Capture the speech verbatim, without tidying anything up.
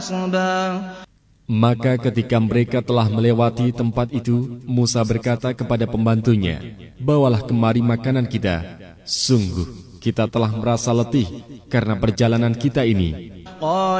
Maka ketika mereka telah melewati tempat itu, Musa berkata kepada pembantunya, "Bawalah kemari makanan kita. Sungguh, kita telah merasa letih karena perjalanan kita ini."